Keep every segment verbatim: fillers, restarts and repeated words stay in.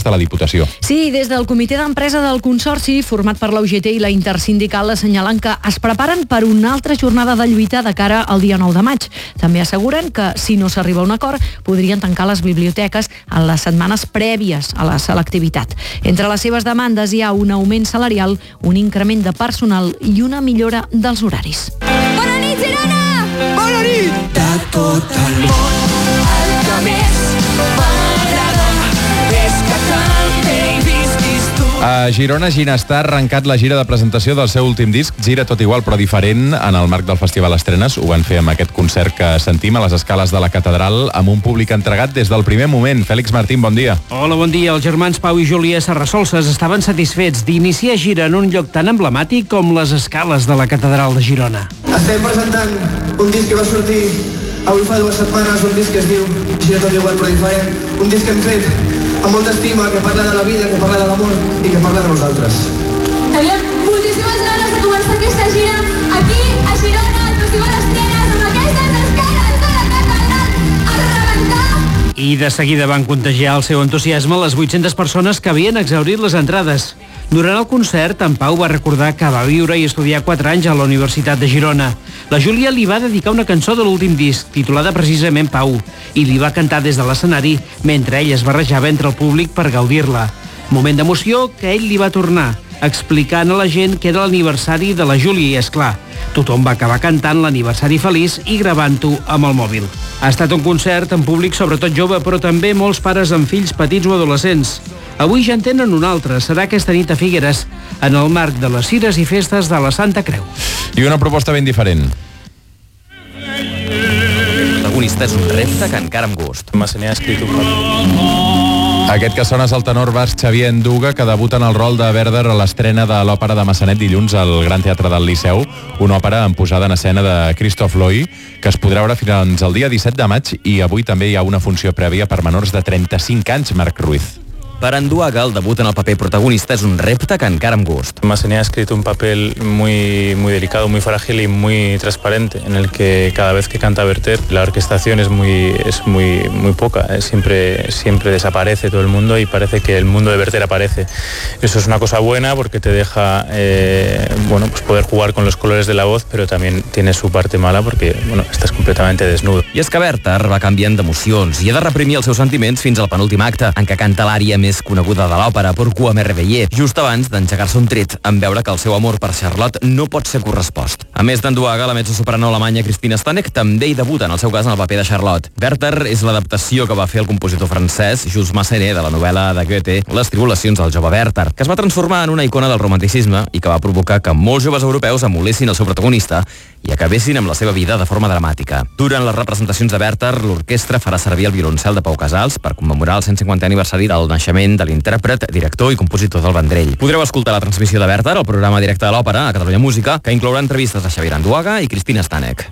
de la Diputació. Sí, des del comitè d'empresa del Consorci, format per la U G T i la Intersindical, assenyalen que es preparen per una altra jornada de lluita de cara al dia nou de maig. També asseguren que, si no s'arriba a un acord, podrien tancar les biblioteques en les setmanes prèvies a la selectivitat. Entre les seves demandes hi ha un augment salarial, un increment de personal i una millora dels horaris. Bona nit, Girona! Bona nit! De tot el món, el que més m'agrada és que cante i visquis tu. A Girona, Ginestar ha arrencat la gira de presentació del seu últim disc, Gira tot igual però diferent, en el marc del Festival Estrenes. Ho van fer amb aquest concert que sentim a les escales de la catedral, amb un públic entregat des del primer moment. Fèlix Martín, bon dia. Hola, bon dia. Els germans Pau i Júlia Serrasolses estaven satisfets d'iniciar gira en un lloc tan emblemàtic com les escales de la catedral de Girona. Estem presentant un disc que va sortir avui fa dues setmanes, un disc que es diu Gira tot igual però diferent, un disc que hem fet amb molta estima, que parla de la vida, que parla de l'amor i que parla de nosaltres. Teníem moltíssimes ganes de començar aquesta gira aquí, a Girona, al Festival Estrenes, amb aquestes escales de la catedral, a rebentar. I de seguida van contagiar el seu entusiasme les vuit-centes persones que havien exhaurit les entrades. Durant el concert, en Pau va recordar que va viure i estudiar quatre anys a la Universitat de Girona. La Júlia li va dedicar una cançó de l'últim disc, titulada precisament Pau, i li va cantar des de l'escenari mentre ell es barrejava entre el públic per gaudir-la. Moment d'emoció que ell li va tornar, explicant a la gent que era l'aniversari de la Júlia i, esclar, tothom va acabar cantant l'aniversari feliç i gravant-ho amb el mòbil. Ha estat un concert en públic sobretot jove, però també molts pares amb fills petits o adolescents. Avui ja en tenen un altre, serà aquesta nit a Figueres, en el marc de les Cires i Festes de la Santa Creu. I una proposta ben diferent. El protagonista és un repte que encara amb gust. M'ha escrit un paper. Aquest que sona és el tenor basc Xavier Enduga, que debuta en el rol de Werther a l'estrena de l'òpera de Massanet dilluns al Gran Teatre del Liceu, una òpera amb posada en escena de Christoph Loy, que es podrà veure fins al dia disset de maig, i avui també hi ha una funció prèvia per menors de trenta-cinc anys, Marc Ruiz. Per Enduaga, el debut en el paper protagonista és un repte que encara amb gust. Massanet ha escrito un papel muy, muy delicado, muy frágil y muy transparente, en el que cada vez que canta Werther, la orquestación es muy, es muy, muy poca, ¿eh? siempre, siempre desaparece todo el mundo y parece que el mundo de Werther aparece. Eso es una cosa buena porque te deja eh, bueno, pues poder jugar con los colores de la voz, pero también tiene su parte mala porque bueno, estás completamente desnudo. I és que Werther va canviant d'emocions i ha de reprimir els seus sentiments fins al penúltim acte, en què canta l'ària més coneguda de l'òpera, Pourquoi me réveiller, just abans d'engegar-se un tret, en veure que el seu amor per Charlotte no pot ser correspost. A més d'Enduaga, la mezzosoprano alemanya Christina Stanek també hi debuta, en el seu cas, en el paper de Charlotte. Werther és l'adaptació que va fer el compositor francès Jules Massenet de la novel·la de Goethe, Les tribulacions del jove Werther, que es va transformar en una icona del romanticisme i que va provocar que molts joves europeus emulessin el seu protagonista i acabessin amb la seva vida de forma dramàtica. Durant les representacions de Werther, l'orquestra farà servir el violoncel de Pau Casals per commemorar el cent cinquantè aniversari del naixement de l'intèrpret, director i compositor del Vendrell. Podreu escoltar la transmissió de Werther al programa directe de l'òpera a Catalunya Música, que inclourà entrevistes a Xavier Enduaga i Christina Stanek.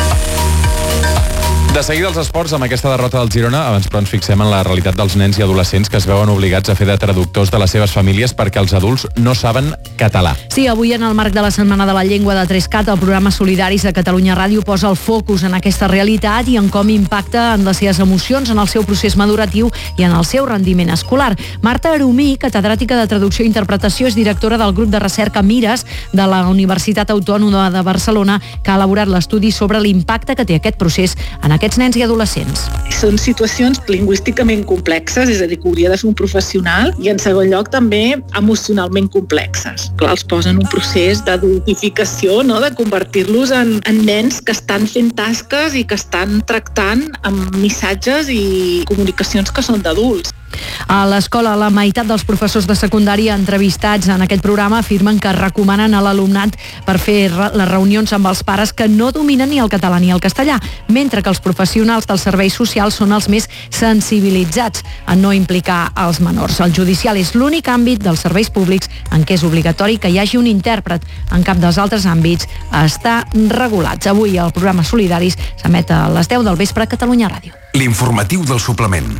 De seguida els esports, amb aquesta derrota del Girona, abans però ens fixem en la realitat dels nens i adolescents que es veuen obligats a fer de traductors de les seves famílies perquè els adults no saben català. Sí, avui en el marc de la Setmana de la Llengua de Trescat, el programa Solidaris de Catalunya Ràdio posa el focus en aquesta realitat i en com impacta en les seves emocions, en el seu procés maduratiu i en el seu rendiment escolar. Marta Arumí, catedràtica de Traducció i Interpretació, és directora del grup de recerca Mires de la Universitat Autònoma de Barcelona, que ha elaborat l'estudi sobre l'impacte que té aquest procés en aquests nens i adolescents. Són situacions lingüísticament complexes, és a dir, que hauria de fer un professional, i en segon lloc també emocionalment complexes. Clar, els posen un procés d'adultificació, no?, de convertir-los en, en nens que estan fent tasques i que estan tractant amb missatges i comunicacions que són d'adults. A l'escola, la meitat dels professors de secundària entrevistats en aquest programa afirmen que recomanen a l'alumnat per fer les reunions amb els pares que no dominen ni el català ni el castellà, mentre que els professionals dels serveis socials són els més sensibilitzats en no implicar els menors. El judicial és l'únic àmbit dels serveis públics en què és obligatori que hi hagi un intèrpret. En cap dels altres àmbits està regulats. Avui el programa Solidaris s'emet a les deu del vespre a Catalunya Ràdio. L'informatiu del suplement.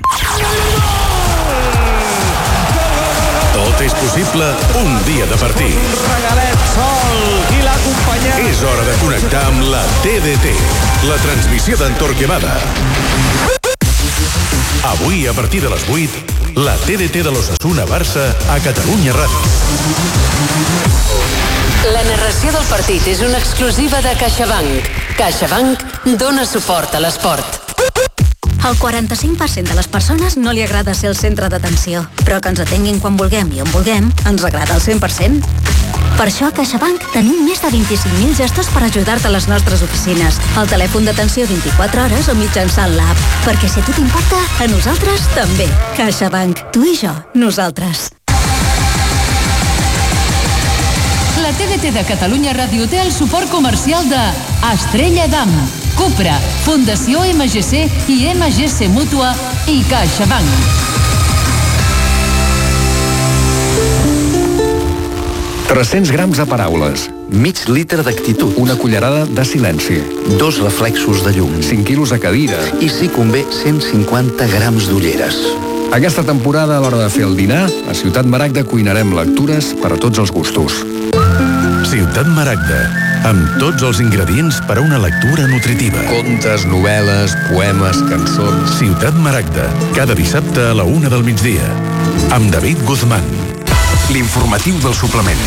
Tot és possible un dia de partir. Un regalet sol i l'acompanyem. És hora de connectar amb la T D T, la transmissió d'en Torquemada. Avui, a partir de les vuit, la T D T de l'Osasuna Barça a Catalunya Ràdio. La narració del partit és una exclusiva de CaixaBank. CaixaBank dona suport a l'esport. Al quaranta-cinc per cent de les persones no li agrada ser el centre d'atenció, però que ens atenguin quan vulguem i on vulguem ens agrada al cent per cent. Per això a CaixaBank tenim més de vint-i-cinc mil gestos per ajudar-te a les nostres oficines, al telèfon d'atenció vint-i-quatre hores o mitjançant l'app. Perquè si a tu t'importa, a nosaltres també. CaixaBank, tu i jo, nosaltres. La T D T de Catalunya Ràdio té el suport comercial de Estrella Damm, Cupra, Fundació M G C i M G C Mútua i CaixaBank. tres-cents grams de paraules, mig litre d'actitud, una cullerada de silenci, dos reflexos de llum, cinc quilos de cadira i, si convé, cent cinquanta grams d'ulleres. Aquesta temporada, a l'hora de fer el dinar, a Ciutat Maragda cuinarem lectures per a tots els gustos. Ciutat Maragda, amb tots els ingredients per a una lectura nutritiva. Contes, novel·les, poemes, cançons... Ciutat Maragda, cada dissabte a la una del migdia, amb David Guzmán. L'informatiu del suplement.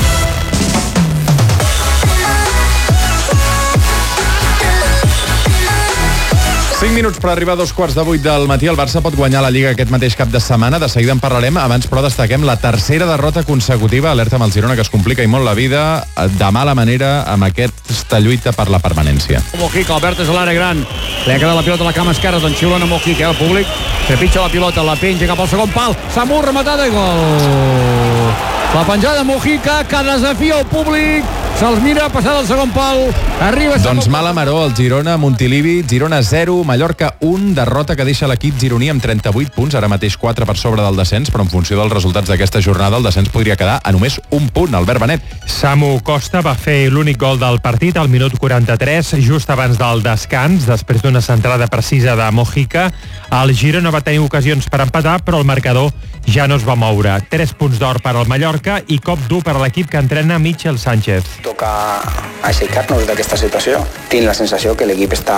cinc minuts per arribar a dos quarts de vuit del matí. El Barça pot guanyar la Lliga aquest mateix cap de setmana. De seguida en parlarem. Abans, però, destaquem la tercera derrota consecutiva. Alerta amb el Girona, que es complica i molt la vida de mala manera amb aquesta lluita per la permanència. Mojica, Albert és a l'àrea gran. Li ha quedat la pilota a la cama esquerra, doncs xiulen a Mojica, eh, el públic. Trepitja la pilota, la penja cap al segon pal. Samur, rematada i gol. La penjada Mojica, que desafia el públic. Se'ls mira, passada al segon pal. Arriba... Doncs mala maró, el Girona, Montilivi. Girona zero, Mallorca un. Derrota que deixa l'equip gironí amb trenta-vuit punts, ara mateix quatre per sobre del descens, però en funció dels resultats d'aquesta jornada el descens podria quedar a només un punt. Albert Benet. Samu Costa va fer l'únic gol del partit al minut quaranta-tres, just abans del descans, després d'una centrada precisa de Mojica. El Girona va tenir ocasions per empatar, però el marcador ja no es va moure. Tres punts d'or per al Mallorca i cop dur per a l'equip que entrena Michel Sánchez. Toca aixecar-nos d'aquesta situació. Tinc la sensació que l'equip està,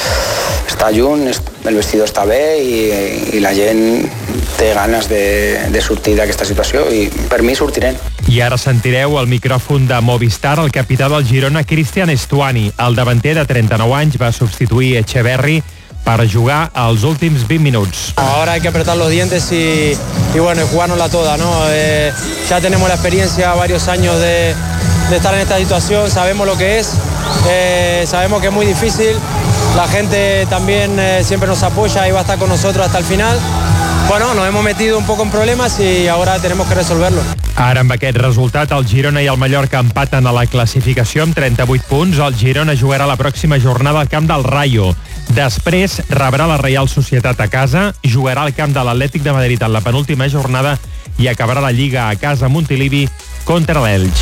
està junt, el vestidor està bé i, i la gent té ganes de, de sortir d'aquesta situació i per mi sortirem. I ara sentireu el micròfon de Movistar el capità del Girona, Cristian Estuani. El davanter de trenta-nou anys va substituir Echeverri para jugar als últims vint minuts. Ahora hay que apretar los dientes y, y bueno, y jugárnosla toda, ¿no? Eh, ya tenemos la experiencia, varios años de, de estar en esta situación, sabemos lo que es, eh, sabemos que es muy difícil, la gente también eh, siempre nos apoya y va a estar con nosotros hasta el final. Bueno, nos hemos metido un poco en problemas y ahora tenemos que resolverlo. Ara, amb aquest resultat, el Girona i el Mallorca empaten a la classificació amb trenta-vuit punts. El Girona jugarà la pròxima jornada al camp del Rayo. Després rebrà la Reial Societat a casa, jugarà al camp de l'Atlètic de Madrid en la penúltima jornada i acabarà la Lliga a casa a Montilivi contra l'Elx.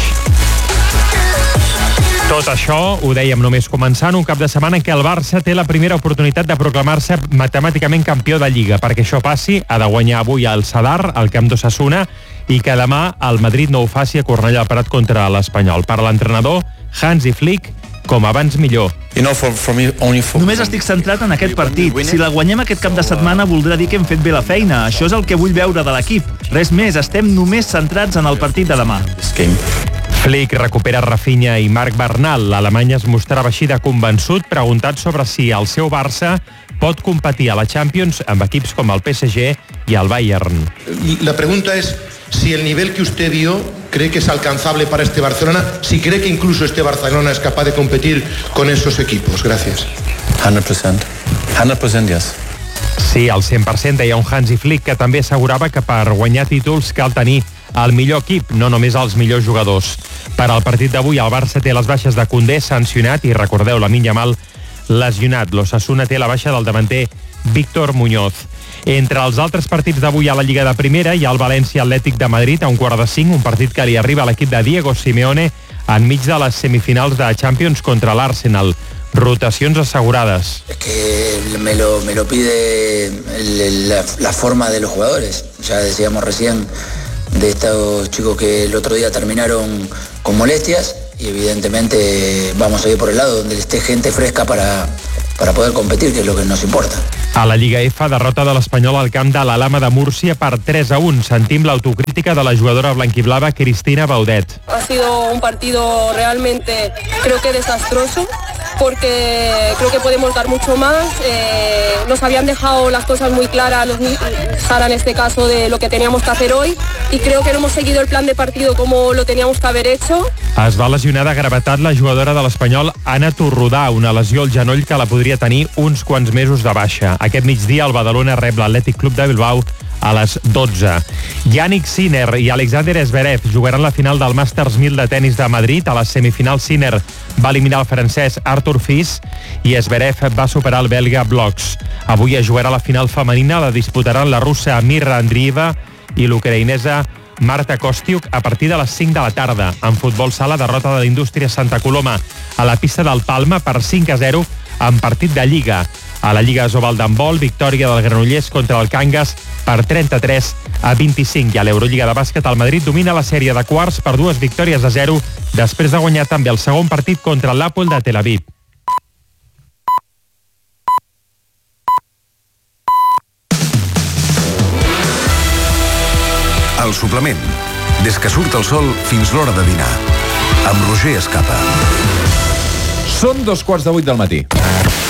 Tot això ho dèiem només començant, un cap de setmana en què el Barça té la primera oportunitat de proclamar-se matemàticament campió de Lliga. Perquè això passi, ha de guanyar avui al Sadar, al camp d'Osasuna, i que demà el Madrid no ho faci a Cornellà del Prat contra l'Espanyol. Per a l'entrenador, Hansi Flick, com abans millor. Només estic centrat en aquest partit. Si la guanyem aquest cap de setmana voldrà dir que hem fet bé la feina. Això és el que vull veure de l'equip. Res més, estem només centrats en el partit de demà. Flick recupera Rafinha i Marc Bernal. L'Alemany es mostrava així de convençut, preguntat sobre si el seu Barça pot competir a la Champions amb equips com el P S G i el Bayern. La pregunta es si el nivel que usted vio cree que es alcanzable para este Barcelona, si cree que incluso este Barcelona es capaz de competir con esos equipos. Gracias. cent per cent. cent per cent, yes. Sí, al cent per cent, deia un Hansi Flick, que també assegurava que per guanyar títols cal tenir el millor equip, no només els millors jugadors. Per al partit d'avui, el Barça té les baixes de Koundé sancionat i, recordeu, Lamine Yamal lesionat. L'Osasuna té la baixa del davanter Víctor Muñoz. Entre els altres partits d'avui a la Lliga de Primera hi ha el València Atlètic de Madrid a un quart de cinc, un partit que li arriba a l'equip de Diego Simeone enmig de les semifinals de Champions contra l'Arsenal. Rotacions asegurades. Es que me lo, me lo pide el, la, la forma de los jugadores. Ya decíamos recién de estos chicos que el otro día terminaron con molestias y evidentemente vamos a ir por el lado donde esté gente fresca para, para poder competir, que es lo que nos importa. A la Lliga F, derrota de l'Espanyol al camp de l'Alhama de Múrcia per tres a un. Sentim l'autocrítica de la jugadora blanquiblava Cristina Baudet. Ha sido un partido realmente, creo que desastroso, porque creo que podemos dar mucho más. Eh, nos habían dejado las cosas muy claras, los, Sara en este caso, de lo que teníamos que hacer hoy, y creo que no hemos seguido el plan de partido como lo teníamos que haber hecho. Es va lesionar de gravetat la jugadora de l'Espanyol Anna Torrodà, una lesió al genoll que la podria tenir uns quants mesos de baixa. Aquest migdia el Badalona rep l'Atlètic Club de Bilbao a les dotze. Yannick Sinner i Alexander Zverev jugaran la final del Masters mil de tennis de Madrid. A les semifinals, Sinner va eliminar el francès Arthur Fils i Zverev va superar el belga Bloks. Avui es jugarà la final femenina, la disputaran la russa Mirra Andrieva i l'ucraïnesa Marta Kostiuk a partir de les cinc de la tarda. En futbol sala, derrota de l'Indústria Santa Coloma a la pista del Palma per cinc a zero en partit de Lliga. A la Lliga Asobal d'handbol, victòria del Granollers contra el Cangas per trenta-tres a vint-i-cinc. I a l'Eurolliga de bàsquet, el Madrid domina la sèrie de quarts per dues victòries a zero després de guanyar també el segon partit contra l'Apol de Tel Aviv. El suplement. Des que surt el sol fins l'hora de dinar. Amb Roger Escapa. Són dos quarts de vuit del matí.